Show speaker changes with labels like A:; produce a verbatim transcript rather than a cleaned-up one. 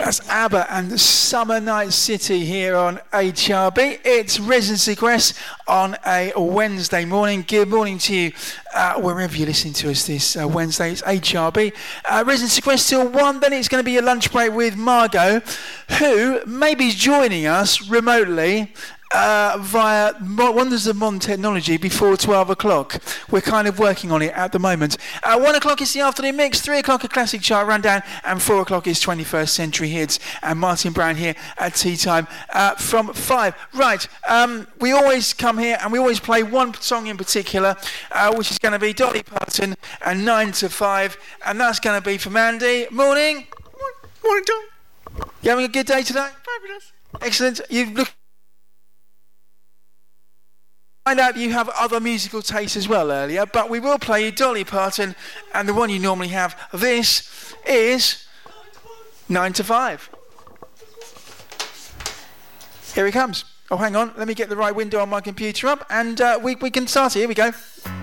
A: That's ABBA and the Summer Night City here on H R B. It's Residence Request on a Wednesday morning. Good morning to you uh, wherever you're listening to us this uh, Wednesday. It's H R B. Uh, Residence Request till one, then it's going to be a lunch break with Margot, who may be joining us remotely Uh, via Wonders of Modern Technology before twelve o'clock. We're kind of working on it at the moment. Uh, one o'clock is the afternoon mix, three o'clock a classic chart rundown, and four o'clock is twenty-first century hits. And Martin Brown here at tea time uh, from five. Right, um, we always come here and we always play one song in particular, uh, which is going to be Dolly Parton and nine to five, and that's going to be from Andy. Morning.
B: Morning, Tom.
A: You having a good day today?
B: Fabulous.
A: Excellent. You've looked. Find out you have other musical tastes as well earlier, but we will play you Dolly Parton and the one you normally have. This is nine to five. Here he comes. Oh, hang on. Let me get the right window on my computer up and uh, we, we can start. Here we go.